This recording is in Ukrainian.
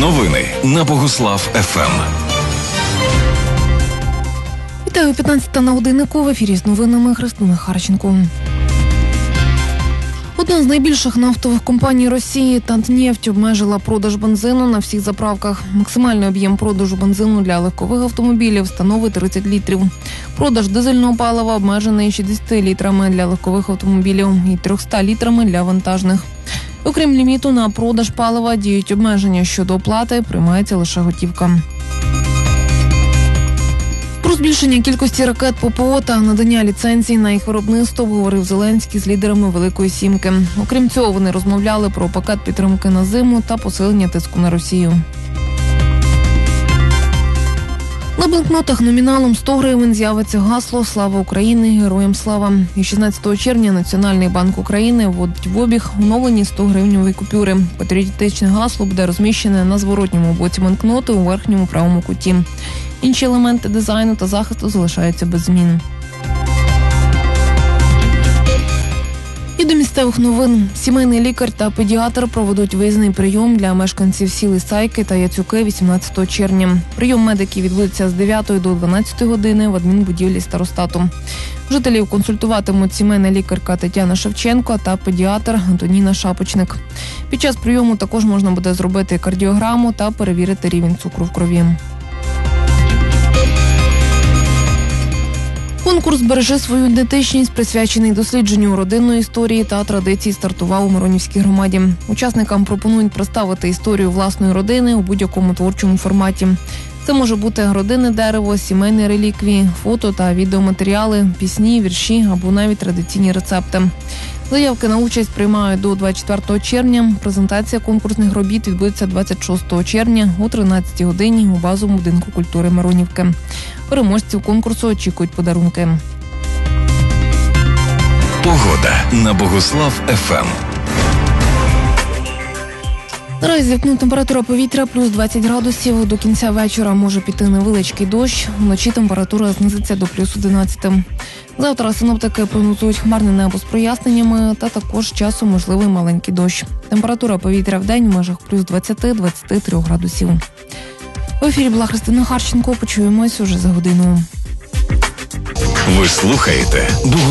Новини на Богуслав ФМ. Вітаю, 15 на годиннику. В ефірі з новинами Христина Харченко. Одна з найбільших нафтових компаній Росії «Татнефть» обмежила продаж бензину на всіх заправках. Максимальний об'єм продажу бензину для легкових автомобілів становить 30 літрів. Продаж дизельного палива обмежений 60 літрами для легкових автомобілів і 300 літрами для вантажних. Окрім ліміту на продаж палива, діють обмеження щодо оплати, приймається лише готівка. Про збільшення кількості ракет ППО та надання ліцензій на їх виробництво обговорив Зеленський з лідерами Великої Сімки. Окрім цього, вони розмовляли про пакет підтримки на зиму та посилення тиску на Росію. На банкнотах номіналом 100 гривень з'явиться гасло «Слава Україні! Героям слава!». І 16 червня Національний банк України вводить в обіг оновлені 100-гривневі купюри. Патріотичне гасло буде розміщене на зворотньому боці банкноти у верхньому правому куті. Інші елементи дизайну та захисту залишаються без змін. І до місцевих новин. Сімейний лікар та педіатр проведуть виїзний прийом для мешканців сіл Ісайки та Яцюки 18 червня. Прийом медиків відбудеться з 9 до 12 години в адмінбудівлі старостату. Жителів консультуватимуть сімейна лікарка Тетяна Шевченко та педіатр Антоніна Шапочник. Під час прийому також можна буде зробити кардіограму та перевірити рівень цукру в крові. Конкурс «Бережи свою ідентичність», присвячений дослідженню родинної історії та традицій, стартував у Миронівській громаді. Учасникам пропонують представити історію власної родини у будь-якому творчому форматі. Це може бути родинне дерево, сімейні реліквії, фото та відеоматеріали, пісні, вірші або навіть традиційні рецепти. Заявки на участь приймають до 24 червня. Презентація конкурсних робіт відбудеться 26 червня о 13 годині у базовому будинку культури Миронівки. Переможців конкурсу очікують подарунки. Погода на Богуслав ФМ. Наразі вікно температура повітря плюс 20 градусів. До кінця вечора може піти невеличкий дощ. Вночі температура знизиться до плюс 11. Завтра синоптики прогнозують хмарне небо з проясненнями та також часом можливий маленький дощ. Температура повітря в день в межах плюс 20-23 градусів. В ефірі була Христина Харченко. Почуємось уже за годину. Ви слухаєте